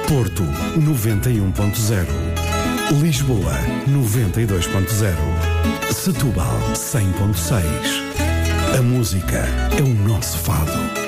Porto 91.0, Lisboa 92.0, Setúbal 100.6. A música é o nosso fado.